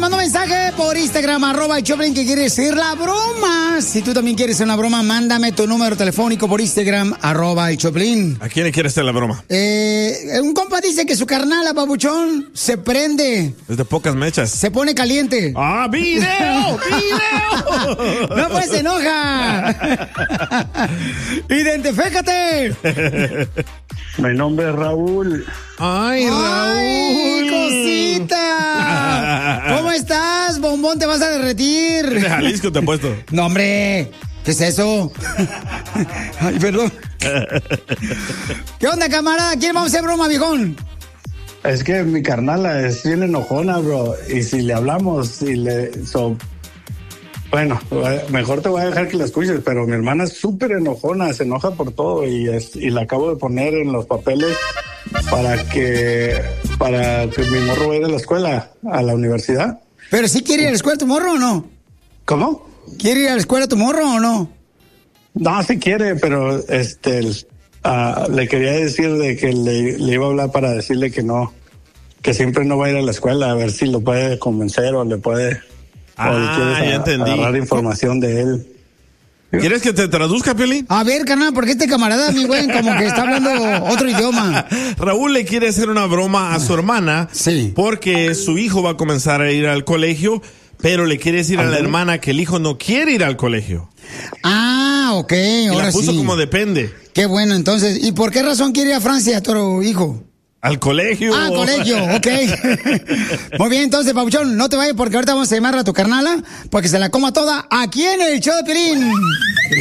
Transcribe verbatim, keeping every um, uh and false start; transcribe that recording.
mandó un mensaje por Instagram, arroba el Choplin, que quiere decir la broma. Si tú también quieres hacer una broma, mándame tu número telefónico por Instagram, arroba el Choplin. ¿A quién le quiere hacer la broma? Eh, un compa dice que su carnala, papuchón, se prende. Es de pocas mechas. Se pone caliente. ¡Ah, video! ¡Video! No, pues se enoja. Identifícate. Mi nombre es Raúl. ¡Ay, Raúl! ¡Ay, cosita! ¿Cómo estás, bombón? ¿Te vas a derretir? De Jalisco te he puesto. No, hombre. ¿Qué es eso? Ay, perdón. ¿Qué onda, camarada? ¿Quién vamos a hacer broma, viejón? Es que mi carnala es bien enojona, bro. Y si le hablamos y le... So, bueno, mejor te voy a dejar que la escuches, pero mi hermana es súper enojona, se enoja por todo y, es, y la acabo de poner en los papeles para que para que mi morro vaya a la escuela, a la universidad. ¿Pero sí quiere ir a la escuela tu morro o no? ¿Cómo? ¿Quiere ir a la escuela tu morro o no? No, sí quiere, pero este uh, le quería decir de que le, le iba a hablar para decirle que no, que siempre no va a ir a la escuela, a ver si lo puede convencer o le puede... Ah, ya entendí. Agarrar información de él. ¿Quieres que te traduzca, Piolín? A ver, carnal, porque este camarada, mi güey, como que está hablando otro idioma. Raúl le quiere hacer una broma a su hermana. Sí. Porque su hijo va a comenzar a ir al colegio, pero le quiere decir a la hermana que el hijo no quiere ir al colegio. Ah, ok, Y ahora la puso sí. como depende. Qué bueno, entonces. ¿Y por qué razón quiere ir a Francia tu hijo? Al colegio. Ah, colegio, ok. Muy bien, entonces, Pabuchón, no te vayas porque ahorita vamos a llamar a tu carnala para que se la coma toda aquí en el show de Piolín.